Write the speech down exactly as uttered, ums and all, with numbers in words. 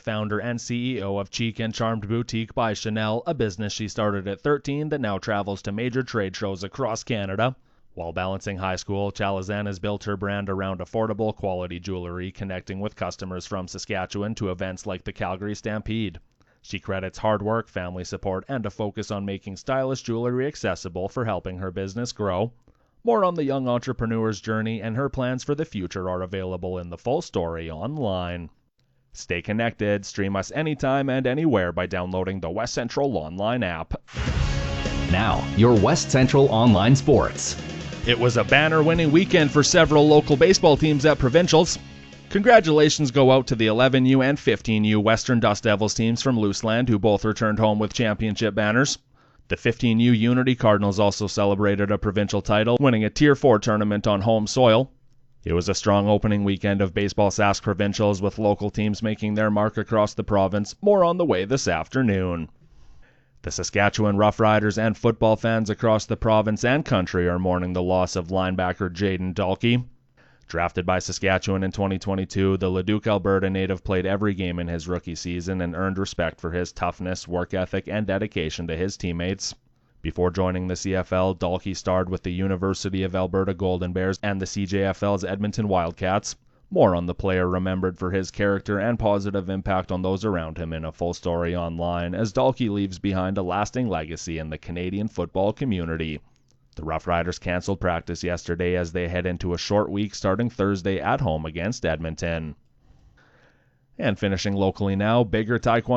founder and C E O of Cheek and Charmed Boutique by Chanel, a business she started at thirteen that now travels to major trade shows across Canada. While balancing high school, Chalazan has built her brand around affordable, quality jewelry, connecting with customers from Saskatchewan to events like the Calgary Stampede. She credits hard work, family support, and a focus on making stylish jewelry accessible for helping her business grow. More on the young entrepreneur's journey and her plans for the future are available in the full story online. Stay connected, stream us anytime and anywhere by downloading the West Central Online app. Now, your West Central Online Sports. It was a banner-winning weekend for several local baseball teams at provincials. Congratulations go out to the eleven U and fifteen U Western Dust Devils teams from Looseland, who both returned home with championship banners. The fifteen U Unity Cardinals also celebrated a provincial title, winning a Tier four tournament on home soil. It was a strong opening weekend of Baseball Sask provincials, with local teams making their mark across the province. More on the way this afternoon. The Saskatchewan Roughriders and football fans across the province and country are mourning the loss of linebacker Jayden Dalkey. Drafted by Saskatchewan in twenty twenty-two, the Leduc, Alberta native played every game in his rookie season and earned respect for his toughness, work ethic, and dedication to his teammates. Before joining the C F L, Dalkey starred with the University of Alberta Golden Bears and the C J F L's Edmonton Wildcats. More on the player remembered for his character and positive impact on those around him in a full story online, as Dalkey leaves behind a lasting legacy in the Canadian football community. The Roughriders canceled practice yesterday as they head into a short week starting Thursday at home against Edmonton. And finishing locally now, Bigger Taekwondo